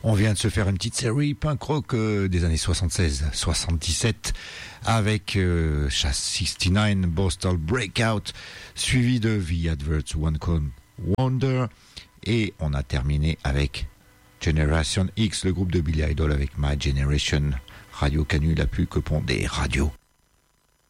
On vient de se faire une petite série punk rock des années 76-77 avec Chasse 69, Postal Breakout, suivi de The Adverts One Call Wonder, et on a terminé avec Generation X, le groupe de Billy Idol avec My Generation. Radio Canu, la plus que pondée radio.